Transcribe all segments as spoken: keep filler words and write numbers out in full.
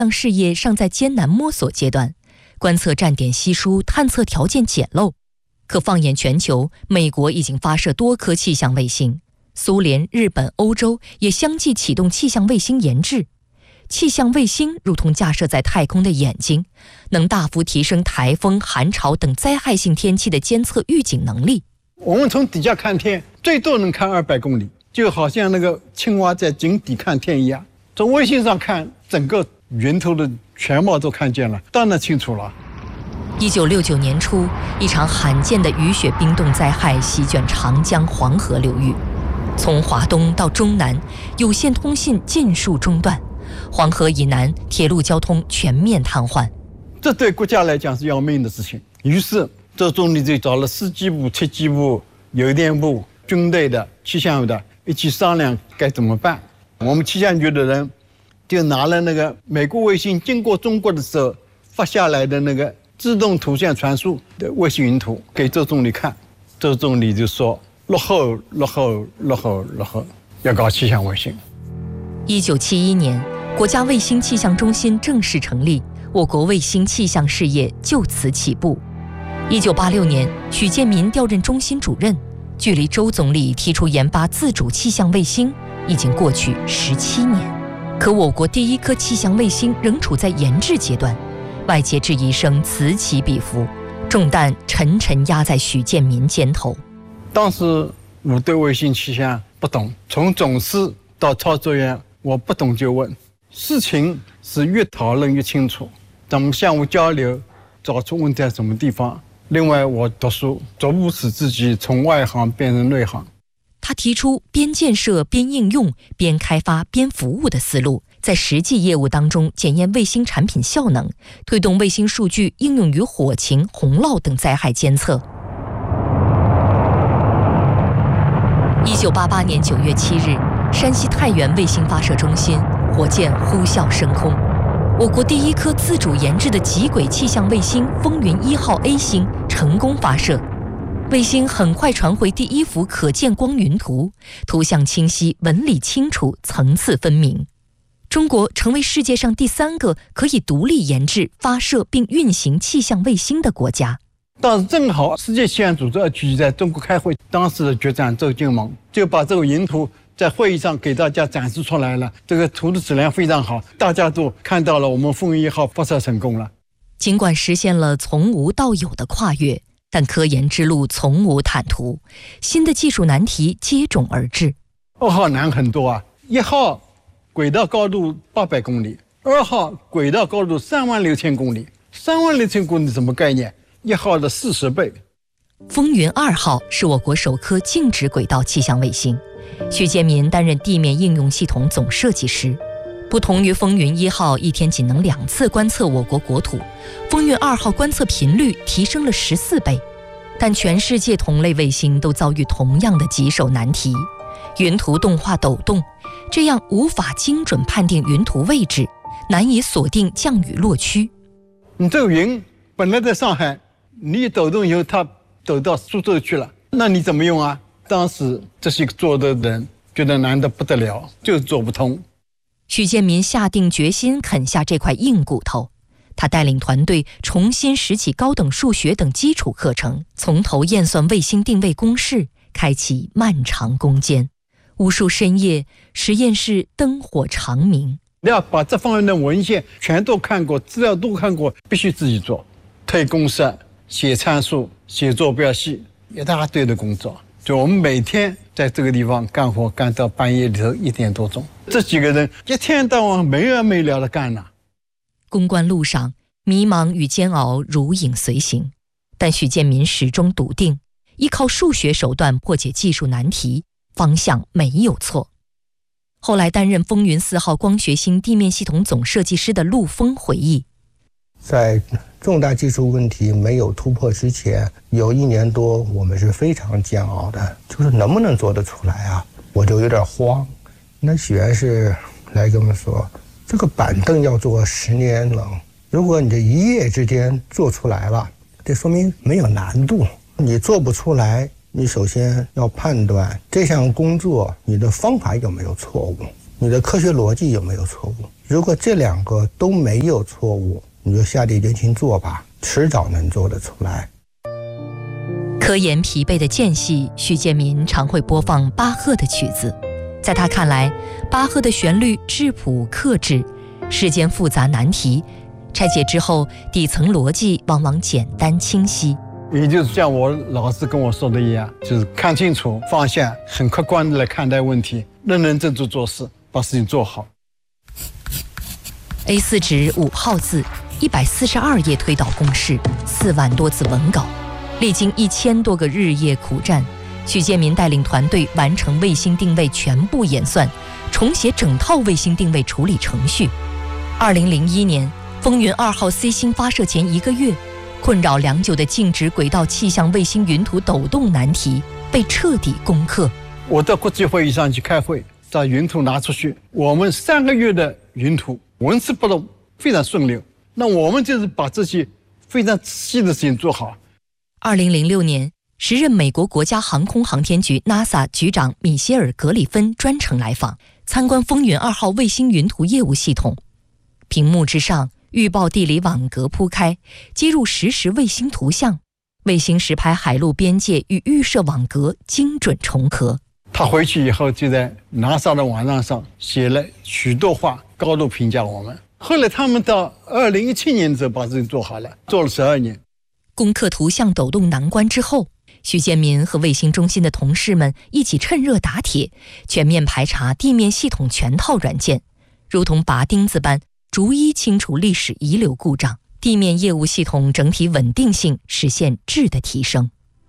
当事业尚在艰难摸索阶段，观测站点稀疏，探测条件简陋。可放眼全球，美国已经发射多颗气象卫星，苏联、日本、欧洲也相继启动气象卫星研制。气象卫星如同架设在太空的眼睛，能大幅提升台风、寒潮等灾害性天气的监测预警能力。 我们从底下看天，最多能看二百公里，就好像那个青蛙在井底看天一样。从卫星上看，整个云头的全貌都看见了，当然清楚了。 一九六九年初，一场罕见的雨雪冰冻灾害席卷长江、黄河流域，从华东到中南，有线通信尽数中断，黄河以南铁路交通全面瘫痪。 这对国家来讲是要命的事情。于是，周总理就找了司机部、铁机部、邮电部、军队的、气象的一起商量该怎么办。我们气象局的人就拿了那个美国卫星经过中国的时候发下来的那个自动图像传输的卫星云图给周总理看，周总理就说落后落后落后落后，要搞气象卫星。 一九七一年，国家卫星气象中心正式成立，我国卫星气象事业就此起步。一九八六年，许建民调任中心主任，距离周总理提出研发自主气象卫星已经过去十七年，可我国第一颗气象卫星仍处在研制阶段。外界质疑声此起彼伏，重担沉沉压在许建民肩头。 当时我对卫星气象不懂，从总司到操作员，我不懂就问，事情是越讨论越清楚，咱们相互交流，找出问题在什么地方。另外，我读书逐步使自己从外行变成内行。 他提出边建设边应用、边开发边服务的思路，在实际业务当中检验卫星产品效能，推动卫星数据应用于火情、洪涝等灾害监测。一九八八年九月七日，山西太原卫星发射中心火箭呼啸升空，我国第一颗自主研制的极轨气象卫星风云一号 A 星成功发射。卫星很快传回第一幅可见光云图，图像清晰，纹理清楚，层次分明。中国成为世界上第三个可以独立研制、发射并运行气象卫星的国家。 当时正好世界气象组织要聚集在中国开会，当时的局长周金蒙就把这个云图在会议上给大家展示出来了。这个图的质量非常好，大家都看到了我们风云一号发射成功了。 尽管实现了从无到有的跨越，但科研之路从无坦途，新的技术难题接踵而至。 二号难很多啊，一号轨道高度八百公里，二号轨道高度三万六千公里，三万六千公里什么概念？一号的四十倍。 风云二号是我国首颗静止轨道气象卫星，许建民担任地面应用系统总设计师。不同于风云一号一天仅能两次观测我国国土，风云二号观测频率提升了十四倍。但全世界同类卫星都遭遇同样的棘手难题，云图动画抖动，这样无法精准判定云图位置，难以锁定降雨落区。 你这个云本来在上海，你一抖动以后它抖到苏州去了，那你怎么用啊？当时这些做的人觉得难得不得了，就是做不通。 许建民下定决心啃下这块硬骨头，他带领团队重新拾起高等数学等基础课程，从头验算卫星定位公式，开启漫长攻坚。无数深夜，实验室灯火长明。 你要把这方面的文献全都看过，资料都看过，必须自己做，推公式、写参数、写坐标系，一大堆的工作。就我们每天在这个地方干活，干到半夜里头一点多钟。这几个人一天到晚没完没了的干呐。 攻关路上，迷茫与煎熬如影随形，但许建民始终笃定，依靠数学手段破解技术难题，方向没有错。后来担任风云四号光学星地面系统总设计师的陆峰回忆， 在重大技术问题没有突破之前，有一年多我们是非常煎熬的，就是能不能做得出来啊？我就有点慌。那许愿是来跟我们说，这个板凳要做十年了，如果你这一夜之间做出来了，这说明没有难度。你做不出来，你首先要判断这项工作你的方法有没有错误，你的科学逻辑有没有错误。 如果这两个都没有错误，你就下定决心做吧，迟早能做得出来。 科研疲惫的间隙，许建民常会播放巴赫的曲子。在他看来，巴赫的旋律质朴克制，世间复杂难题拆解之后，底层逻辑往往简单清晰。 也就是像我老师跟我说的一样，就是看清楚放下，很客观的来看待问题，认认真真做事，把事情做好。 A 四 纸五号字，一百四十二页推导公式，四万多字文稿，历经一千多个日夜苦战，许建民带领团队完成卫星定位全部演算，重写整套卫星定位处理程序。二零零一年，风云二号 C 星发射前一个月，困扰良久的静止轨道气象卫星云图抖动难题被彻底攻克。 我到国际会议上去开会，把云图拿出去，我们三个月的云图纹丝不动，非常顺溜。那我们就是把这些非常仔细的事情做好。 二零零六年，时任美国国家航空航天局 NASA 局长米歇尔·格里芬专程来访，参观风云二号卫星云图业务系统。屏幕之上，预报地理网格铺开，接入实时卫星图像，卫星实拍海陆边界与预设网格精准重合。 他回去以后就在 NASA 的网站上写了许多话，高度评价我们。后来他们到二零一七年的时候把事情做好了，做了十二年。 攻克图像抖动难关之后，许建民和卫星中心的同事们一起趁热打铁，全面排查地面系统全套软件，如同拔钉子般逐一清除历史遗留故障，地面业务系统整体稳定性实现质的提升。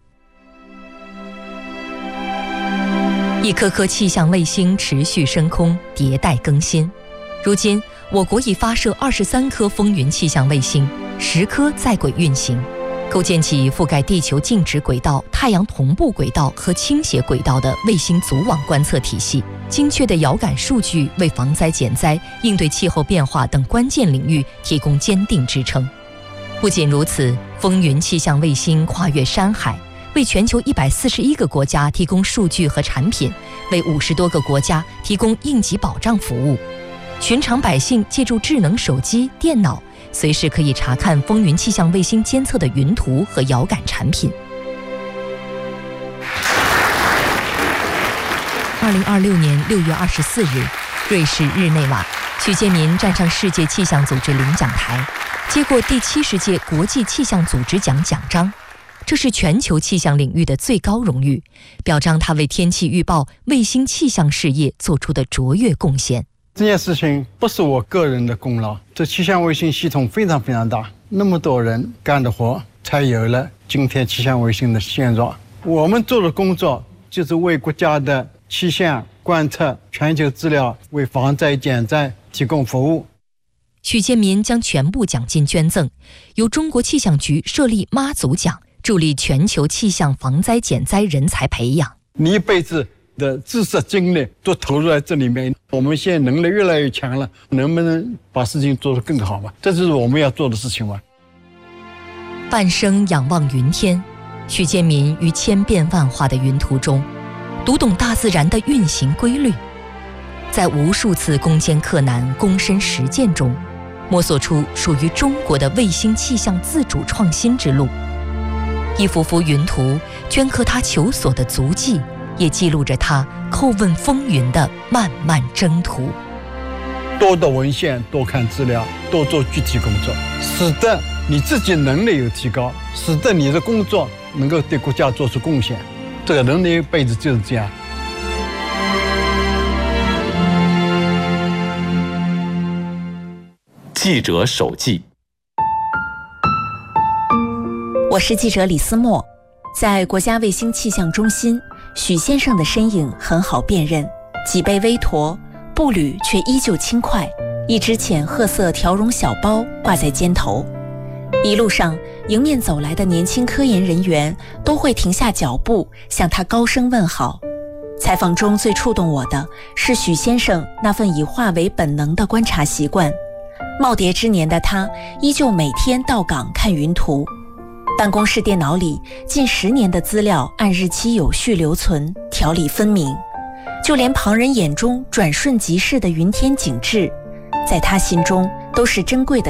一颗颗气象卫星持续升空，迭代更新。如今，我国已发射二十三颗风云气象卫星，十颗在轨运行，构建起覆盖地球静止轨道、太阳同步轨道和倾斜轨道的卫星组网观测体系。精确的遥感数据为防灾减灾、应对气候变化等关键领域提供坚定支撑。不仅如此，风云气象卫星跨越山海，为全球一百四十一个国家提供数据和产品，为五十多个国家提供应急保障服务。寻常百姓借助智能手机、电脑，随时可以查看风云气象卫星监测的云图和遥感产品。二零二六年六月二十四日，瑞士日内瓦，许建民站上世界气象组织领奖台，接过第七十届国际气象组织奖奖章。这是全球气象领域的最高荣誉，表彰他为天气预报、卫星气象事业做出的卓越贡献。 这件事情不是我个人的功劳，这气象卫星系统非常非常大，那么多人干的活，才有了今天气象卫星的现状。我们做的工作就是为国家的气象观测、全球资料，为防灾减灾提供服务。 许建民将全部奖金捐赠，由中国气象局设立妈祖奖，助力全球气象防灾减灾人才培养。 你一辈子的知识精力都投入在这里面，我们现在能力越来越强了，能不能把事情做得更好嘛？这就是我们要做的事情嘛。 半生仰望云天，许建民于千变万化的云图中，读懂大自然的运行规律，在无数次攻坚克难、躬身实践中，摸索出属于中国的卫星气象自主创新之路。一幅幅云图镌刻他求索的足迹，也记录着他叩问风云的漫漫征途。 多读文献，多看资料，多做具体工作，使得你自己能力有提高，使得你的工作能够对国家做出贡献。这个人的一辈子就是这样。 记者手记。 我是记者李思墨。在国家卫星气象中心，许先生的身影很好辨认，脊背微驼，步履却依旧轻快，一只浅褐色条绒小包挂在肩头。一路上，迎面走来的年轻科研人员都会停下脚步，向他高声问好。采访中最触动我的是许先生那份以化为本能的观察习惯。耄耋之年的他，依旧每天到岗看云图。办公室电脑里近十年的资料按日期有序留存，条理分明。就连旁人眼中转瞬即逝的云天景致， 在他心中都是珍贵的